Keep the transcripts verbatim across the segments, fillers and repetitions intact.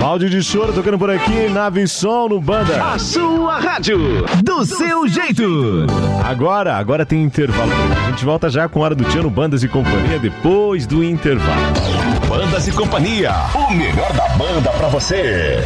Balde de Choro tocando por aqui, Nave Som no Banda. A sua rádio, do seu jeito. Agora, agora tem intervalo. A gente volta já com Hora do Tchan no Bandas e Companhia depois do intervalo. Bandas e Companhia, o melhor da banda pra você.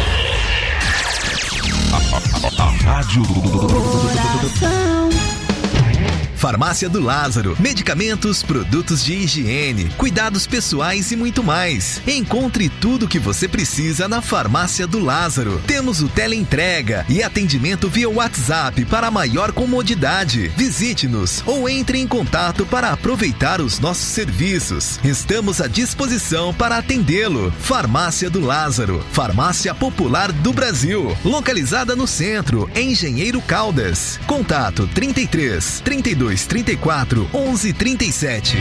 A, a, a rádio Coração. Farmácia do Lázaro. Medicamentos, produtos de higiene, cuidados pessoais e muito mais. Encontre tudo o que você precisa na Farmácia do Lázaro. Temos o teleentrega e atendimento via WhatsApp para maior comodidade. Visite-nos ou entre em contato para aproveitar os nossos serviços. Estamos à disposição para atendê-lo. Farmácia do Lázaro. Farmácia Popular do Brasil. Localizada no centro, em Engenheiro Caldas. Contato trinta e três, trinta e dois, trinta e quatro, onze, trinta e sete.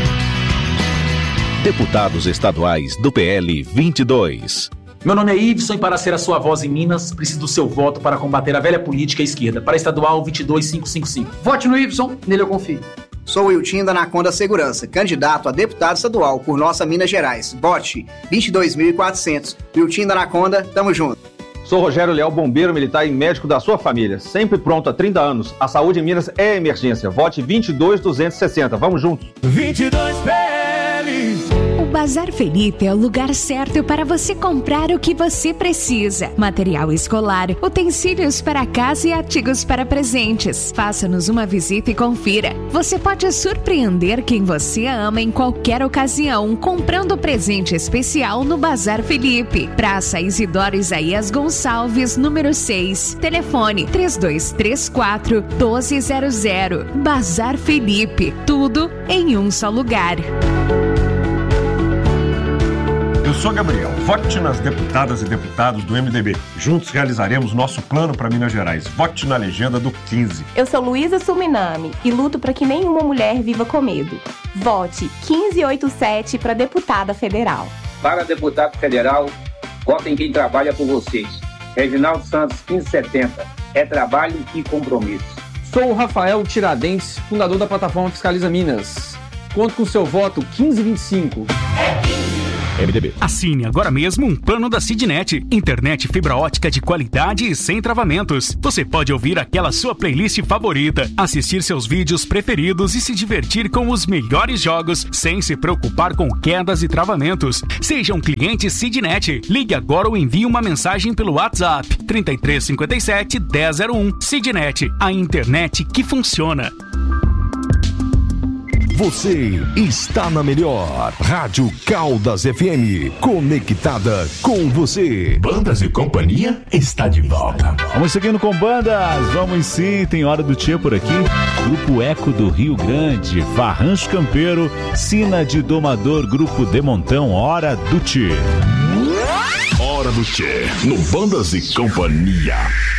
Deputados estaduais do P L vinte e dois. Meu nome é Iveson e para ser a sua voz em Minas, preciso do seu voto para combater a velha política à esquerda. Para estadual vinte e dois, quinhentos e cinquenta e cinco. Vote no Iveson, nele eu confio. Sou o Wiltinho da Anaconda Segurança, candidato a deputado estadual por nossa Minas Gerais. Vote vinte e dois mil e quatrocentos. Wiltinho da Anaconda, tamo junto. Sou Rogério Leal, bombeiro militar e médico da sua família. Sempre pronto há trinta anos. A saúde em Minas é emergência. Vote vinte e dois, duzentos e sessenta. Vamos juntos. vinte e dois P L. O Bazar Felipe é o lugar certo para você comprar o que você precisa. Material escolar, utensílios para casa e artigos para presentes. Faça-nos uma visita e confira. Você pode surpreender quem você ama em qualquer ocasião, comprando presente especial no Bazar Felipe. Praça Isidoro Isaías Gonçalves, número seis. Telefone três dois três quatro, um dois zero zero. Bazar Felipe. Tudo em um só lugar. Eu sou Gabriel, vote nas deputadas e deputados do M D B. Juntos realizaremos nosso plano para Minas Gerais. Vote na legenda do quinze. Eu sou Luísa Suminami e luto para que nenhuma mulher viva com medo. Vote quinze oitenta e sete para deputada federal. Para deputado federal, vote em quem trabalha por vocês. Reginaldo Santos, quinze setenta. É trabalho e compromisso. Sou o Rafael Tiradentes, fundador da plataforma Fiscaliza Minas. Conto com seu voto quinze vinte e cinco. É quinze. M D B. Assine agora mesmo um plano da Sidnet. Internet fibra ótica de qualidade e sem travamentos. Você pode ouvir aquela sua playlist favorita, assistir seus vídeos preferidos e se divertir com os melhores jogos sem se preocupar com quedas e travamentos. Seja um cliente Sidnet. Ligue agora ou envie uma mensagem pelo WhatsApp trinta e três, cinquenta e sete, dez zero um. Sidnet, a internet que funciona. Você está na melhor Rádio Caldas F M, conectada com você. Bandas e Companhia está de volta. Vamos seguindo com bandas, vamos sim, tem Hora do Tchan por aqui. Grupo Eco do Rio Grande, Farrancho Campeiro, Sina de Domador, Grupo Demontão, Hora do Tchan. Hora do Tchan, no Bandas e Companhia.